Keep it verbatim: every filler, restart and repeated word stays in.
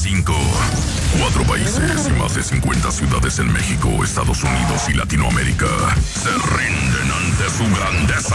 cinco. Cuatro países y más de cincuenta ciudades en México, Estados Unidos y Latinoamérica se rinden ante su grandeza.